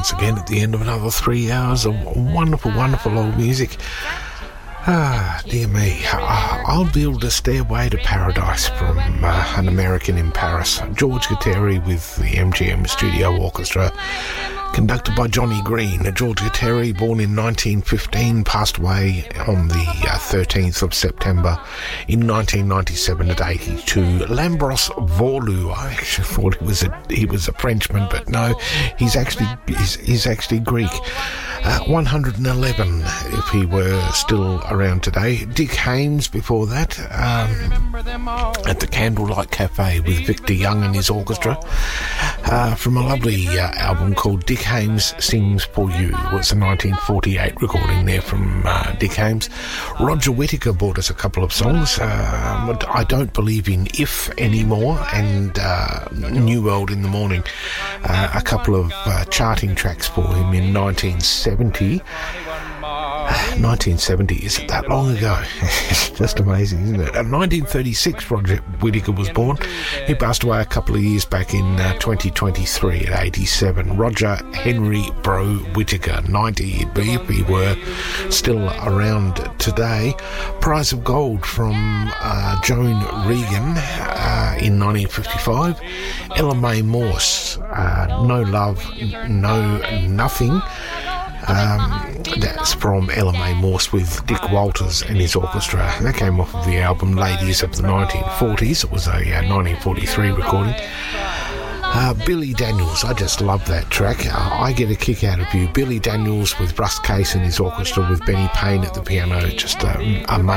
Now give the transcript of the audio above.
once again at the end of another 3 hours of wonderful, wonderful old music. Dear me, I'll build a stairway to paradise from an American in Paris. George Gutteri with the MGM Studio Orchestra, conducted by Johnny Green. George Gutteri, born in 1915, passed away on the 13th of September in 1997 at 82. Lambros Vorlu, I actually thought he was a Frenchman, but no, he's actually Greek. 111 if he were still around today. Dick Haymes before that, at the Candlelight Cafe with Victor Young and his orchestra, from a lovely album called Dick Haymes Sings For You. It was a 1948 recording there from Dick Haymes. Roger Whittaker brought us a couple of songs. I Don't Believe in If Anymore and New World in the Morning. A couple of charting tracks for him in 1970. 1970, is it that long ago? It's just amazing, isn't it? In 1936, Roger Whittaker was born. He passed away a couple of years back in 2023 at 87. Roger Henry Bro Whittaker, 90 he'd be if he were still around today. Prize of Gold from Joan Regan in 1955. Ella Mae Morse, No Love, No Nothing. That's from Ella Mae Morse with Dick Walters and his orchestra. That came off of the album Ladies of the 1940s. It was a 1943 recording. Billy Daniels, I just love that track. I get a kick out of you. Billy Daniels with Russ Case and his orchestra with Benny Payne at the piano. Just amazing.